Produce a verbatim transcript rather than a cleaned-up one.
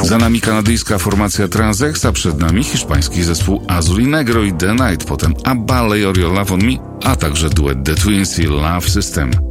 Za nami kanadyjska formacja Transex, a przed nami hiszpański zespół Azul y Negro i The Night, potem Abba, Lay Your Love on Me, a także duet The Twins i Love System.